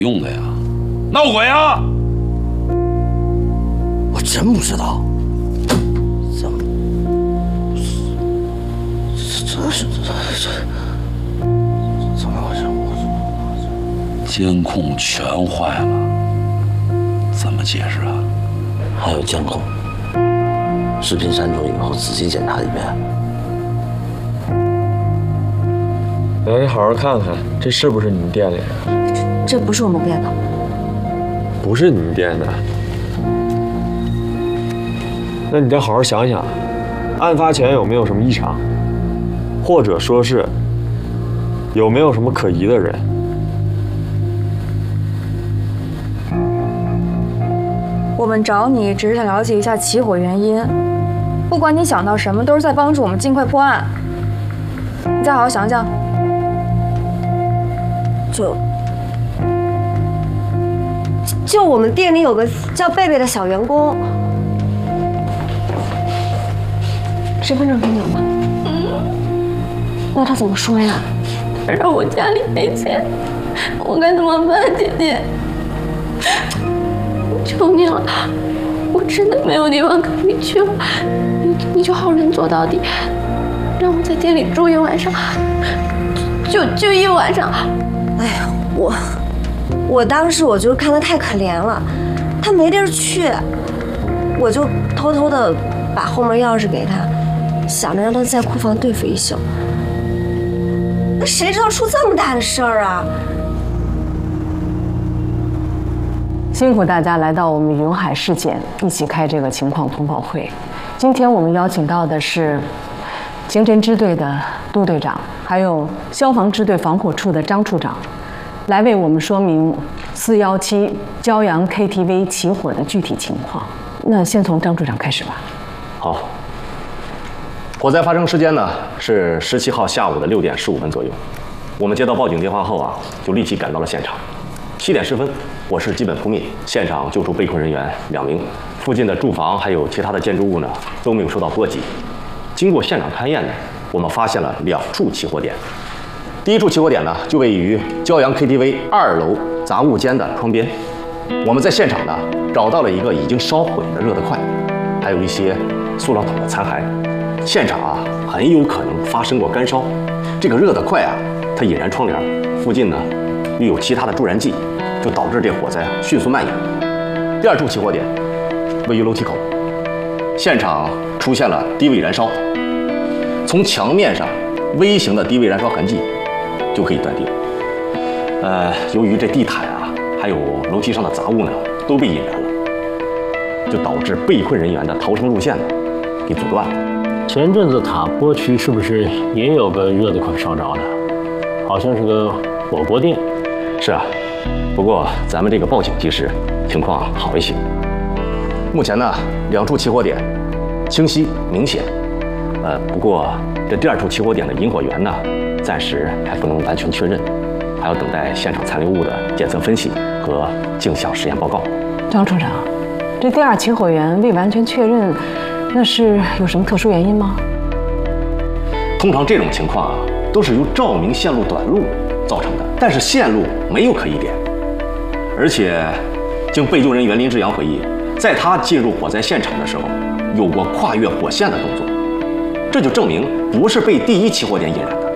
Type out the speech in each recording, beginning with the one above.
用的呀？闹鬼啊！ 我真不知道，怎么？怎么回事？ 监控全坏了，怎么解释啊？ 还有监控，视频删除以后仔细检查一遍。 来，你好好看看，这是不是你们店里的？ 这不是我们店的。 不是你们店的。那你得好好想想，案发前有没有什么异常，或者说是有没有什么可疑的人？ 我们找你只是想了解一下起火原因，不管你想到什么，都是在帮助我们尽快破案。你再好好想想。 就我们店里有个叫贝贝的小员工，身份证给你了吗？那他怎么说呀？ 他让我家里没钱，我该怎么办，姐姐？求你了，我真的没有地方可以去了，你就好人做到底，让我在店里住一晚上，就一晚上。 哎呀，我当时我就看他太可怜了，他没地儿去，我就偷偷的把后门钥匙给他，想着让他在库房对付一宿。那谁知道出这么大的事儿啊！ 辛苦大家来到我们云海事件一起开这个情况通报会。今天我们邀请到的是刑侦支队的杜队长，还有消防支队防火处的张处长，来为我们说明417骄阳 KTV 起火的具体情况。那先从张处长开始吧。 好。火灾发生时间呢是17号下午的6点15分左右。我们接到报警电话后啊，就立即赶到了现场。7点10分，火势基本扑灭，现场救出被困人员2名，附近的住房还有其他的建筑物呢都没有受到波及。经过现场勘验呢，我们发现了2处起火点。第一处起火点呢，就位于骄阳 KTV 2楼杂物间的窗边。我们在现场呢找到了一个已经烧毁的热得快，还有一些塑料桶的残骸。现场啊很有可能发生过干烧。这个热得快啊，它引燃窗帘，附近呢又有其他的助燃剂，就导致这火灾迅速蔓延。第二处起火点位于楼梯口，现场出现了低位燃烧，从墙面上微型的低位燃烧痕迹就可以断定，由于这地毯啊还有楼梯上的杂物呢都被引燃了，就导致被困人员的逃生路线呢给阻断了。 前阵子塔坡区是不是也有个热得快烧着的？好像是个火锅店。 是啊，不过咱们这个报警及时，情况好一些。目前呢，2处起火点清晰明显，不过这第2处起火点的引火源呢，暂时还不能完全确认，还要等待现场残留物的检测分析和镜像实验报告。 张处长，这第2起火源未完全确认，那是有什么特殊原因吗？ 通常这种情况啊，都是由照明线路短路造成的，但是线路没有可疑点，而且经被救人员林志阳回忆，在他进入火灾现场的时候，有过跨越火线的动作，这就证明不是被第1起火点引燃的。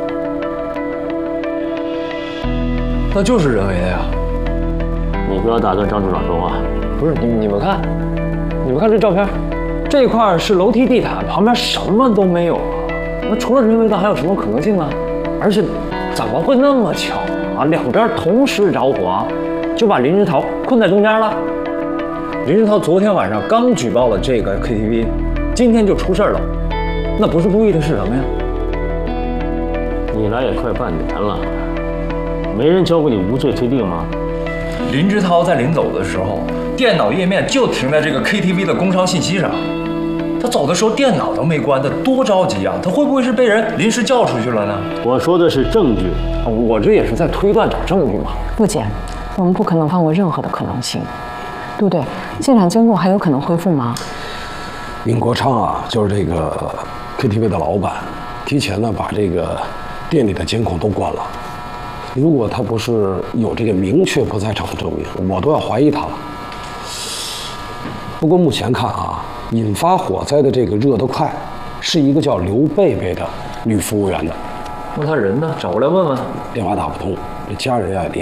那就是人为的呀！ 你不要打断张处长说话。 不是你们看这照片，这块是楼梯地毯，旁边什么都没有啊。那除了人为的，还有什么可能性呢？而且怎么会那么巧啊？2边同时着火，就把林志涛困在中间了。林志涛昨天晚上刚举报了这个 KTV， 今天就出事了，那不是故意的是什么呀？ 你来也快半年了，没人教过你无罪推定吗？ 林志涛在临走的时候，电脑页面就停在这个 KTV 的工商信息上。他走的时候电脑都没关，他多着急啊！他会不会是被人临时叫出去了呢？ 我说的是证据， 我这也是在推断找证据嘛。 不检，我们不可能放过任何的可能性。杜队，现场监控还有可能恢复吗？ 闵国昌啊，就是这个 KTV 的老板，提前呢把这个店里的监控都关了。 如果他不是有这个明确不在场的证明，我都要怀疑他了。不过目前看啊，引发火灾的这个热得快，是一个叫刘贝贝的女服务员的。 那他人呢？找过来问问。 电话打不通，这家人也联